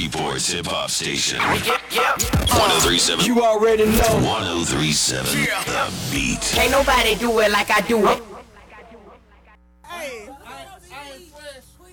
Shreveport hip hop station. 1037. You already know. 1037. The beat. Can't nobody do it like I do it.